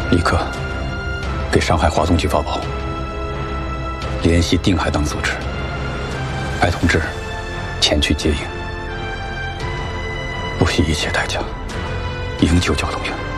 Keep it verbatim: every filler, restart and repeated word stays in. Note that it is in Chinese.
立刻给上海华东局发报，联系定海党组织，派同志前去接应，不惜一切代价营救交通员。